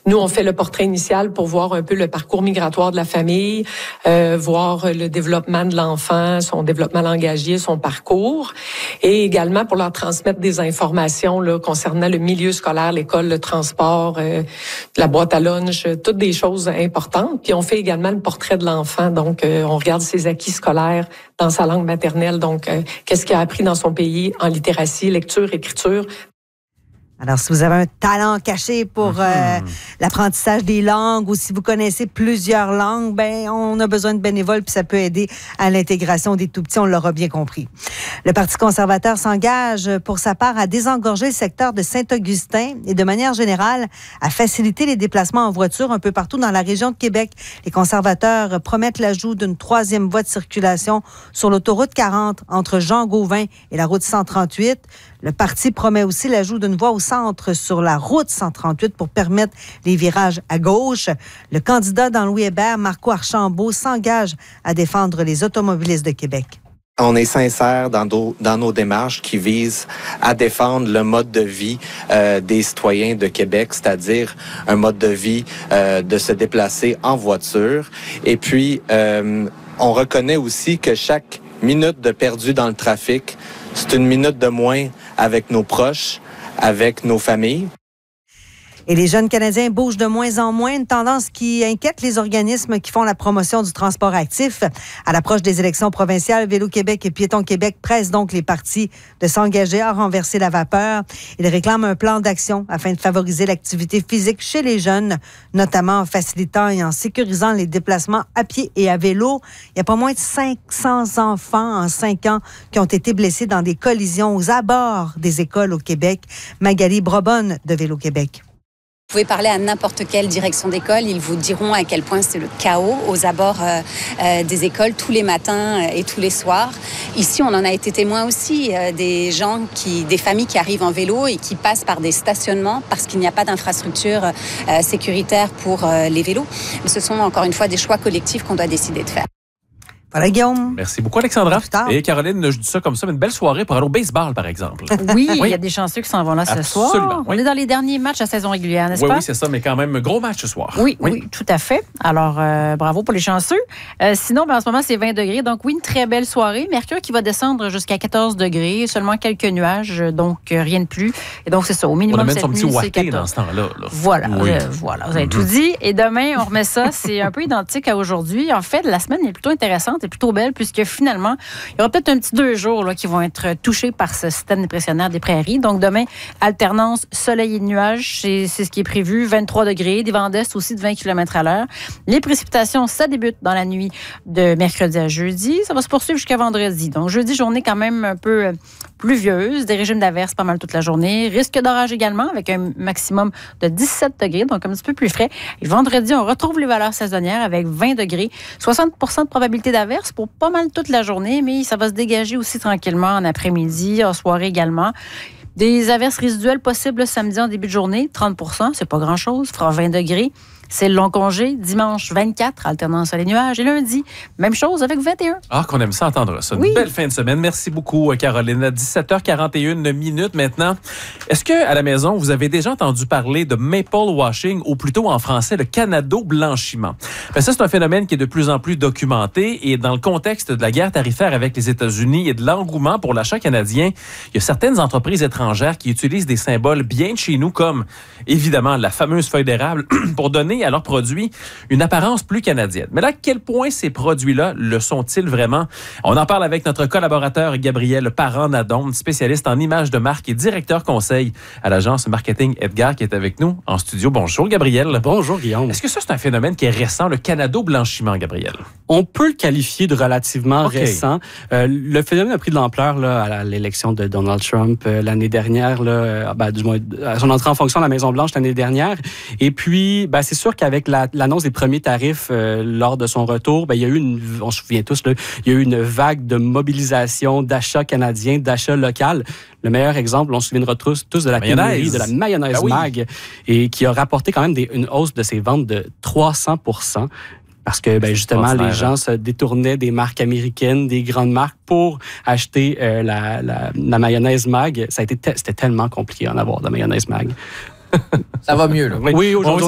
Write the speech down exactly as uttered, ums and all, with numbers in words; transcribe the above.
Nous, on fait le portrait initial pour voir un peu le parcours migratoire de la famille, euh, voir le développement de l'enfant, son développement langagier, son parcours, et également pour leur transmettre des informations là, concernant le milieu scolaire, l'école, le transport, euh, la boîte à lunch, toutes des choses importantes. Puis on fait également le portrait de l'enfant, donc euh, on regarde ses acquis scolaires dans sa langue maternelle, donc euh, qu'est-ce qu'il a appris dans son pays en littératie, lecture, écriture. Alors, si vous avez un talent caché pour mm-hmm. euh, l'apprentissage des langues ou si vous connaissez plusieurs langues, ben on a besoin de bénévoles puis ça peut aider à l'intégration des tout-petits, on l'aura bien compris. Le Parti conservateur s'engage pour sa part à désengorger le secteur de Saint-Augustin et de manière générale à faciliter les déplacements en voiture un peu partout dans la région de Québec. Les conservateurs promettent l'ajout d'une troisième voie de circulation sur l'autoroute quarante entre Jean-Gauvin et la route cent trente-huit. Le parti promet aussi l'ajout d'une voie au centre sur la route cent trente-huit pour permettre les virages à gauche. Le candidat dans Louis Hébert, Marco Archambault, s'engage à défendre les automobilistes de Québec. On est sincère dans nos, dans nos démarches qui visent à défendre le mode de vie euh, des citoyens de Québec, c'est-à-dire un mode de vie euh, de se déplacer en voiture. Et puis, euh, on reconnaît aussi que chaque minute de perdu dans le trafic, c'est une minute de moins avec nos proches, avec nos familles. Et les jeunes Canadiens bougent de moins en moins, une tendance qui inquiète les organismes qui font la promotion du transport actif. À l'approche des élections provinciales, Vélo-Québec et Piéton Québec pressent donc les partis de s'engager à renverser la vapeur. Ils réclament un plan d'action afin de favoriser l'activité physique chez les jeunes, notamment en facilitant et en sécurisant les déplacements à pied et à vélo. Il y a pas moins de cinq cents enfants en cinq ans qui ont été blessés dans des collisions aux abords des écoles au Québec. Magali Brobonne de Vélo-Québec. Vous pouvez parler à n'importe quelle direction d'école, ils vous diront à quel point c'est le chaos aux abords euh, euh, des écoles tous les matins et tous les soirs. Ici, on en a été témoin aussi, euh, des gens qui, des familles qui arrivent en vélo et qui passent par des stationnements parce qu'il n'y a pas d'infrastructure euh, sécuritaire pour euh, les vélos. Mais ce sont encore une fois des choix collectifs qu'on doit décider de faire. Voilà, Guillaume. Merci beaucoup, Alexandra. Et Caroline, je dis ça comme ça, mais une belle soirée pour aller au baseball, par exemple. Oui, oui. Il y a des chanceux qui s'en vont là ce Absolument, soir. Oui. On est dans les derniers matchs à saison régulière, n'est-ce oui, pas? Oui, c'est ça, mais quand même, gros match ce soir. Oui, oui, oui tout à fait. Alors, euh, bravo pour les chanceux. Euh, sinon, ben, en ce moment, c'est vingt degrés. Donc, oui, une très belle soirée. Mercure qui va descendre jusqu'à quatorze degrés, seulement quelques nuages, donc euh, rien de plus. Et donc, c'est ça, au minimum, on a même cette son nuit, petit c'est quatorze. Dans ce temps-là. Là. Voilà, oui. euh, voilà, vous avez mm-hmm. tout dit. Et demain, on remet ça. C'est un peu identique à aujourd'hui. En fait, la semaine est plutôt intéressante et plutôt belle, puisque finalement, il y aura peut-être un petit deux jours là, qui vont être touchés par ce système dépressionnaire des prairies. Donc, demain, alternance soleil et nuages, c'est, c'est ce qui est prévu. vingt-trois degrés, des vents d'est aussi de vingt kilomètres à l'heure. Les précipitations, ça débute dans la nuit de mercredi à jeudi. Ça va se poursuivre jusqu'à vendredi. Donc, jeudi, journée quand même un peu pluvieuse, des régimes d'averses pas mal toute la journée. Risque d'orage également, avec un maximum de dix-sept degrés, donc un petit peu plus frais. Et vendredi, on retrouve les valeurs saisonnières avec vingt degrés. soixante pour cent de probabilité d'averse pour pas mal toute la journée, mais ça va se dégager aussi tranquillement en après-midi, en soirée également. Des averses résiduelles possibles samedi en début de journée, trente pour cent, c'est pas grand-chose, fera vingt degrés. C'est le long congé, dimanche vingt-quatre, alternance à les nuages. Et lundi, même chose avec vingt et un. Ah, qu'on aime ça entendre ça. Une oui. belle fin de semaine. Merci beaucoup, Caroline. À dix-sept heures quarante et une minutes maintenant. Est-ce que à la maison, vous avez déjà entendu parler de maple washing, ou plutôt en français, le canado-blanchiment? Ben, ça, c'est un phénomène qui est de plus en plus documenté. Et dans le contexte de la guerre tarifaire avec les États-Unis et de l'engouement pour l'achat canadien, il y a certaines entreprises étrangères qui utilisent des symboles bien de chez nous, comme évidemment la fameuse feuille d'érable, pour donner à leurs produits une apparence plus canadienne. Mais là, à quel point ces produits-là le sont-ils vraiment? On en parle avec notre collaborateur Gabriel Parent-Nadon, spécialiste en images de marque et directeur conseil à l'agence marketing Edgar, qui est avec nous en studio. Bonjour, Gabriel. Bonjour, Guillaume. Est-ce que ça, c'est un phénomène qui est récent, le canado-blanchiment, Gabriel? On peut le qualifier de relativement okay. récent. Euh, le phénomène a pris de l'ampleur là, à l'élection de Donald Trump euh, l'année dernière, là, euh, ben, du moins à son entrée en fonction à la Maison-Blanche l'année dernière. Et puis, ben, c'est sûr qu'avec la, l'annonce des premiers tarifs euh, lors de son retour, ben, il y a eu une, on se souvient tous, là, il y a eu une vague de mobilisation d'achats canadiens, d'achats locaux. Le meilleur exemple, on se souviendra tous, tous de la pénurie de la mayonnaise ah oui. Mag, et qui a rapporté quand même des, une hausse de ses ventes de trois cents pour cent. Parce que ben, justement, les gens se détournaient des marques américaines, des grandes marques pour acheter euh, la, la, la mayonnaise Mag. Ça a été te- c'était tellement compliqué d'en avoir de la mayonnaise Mag. Ça va mieux, là. Oui, aujourd'hui,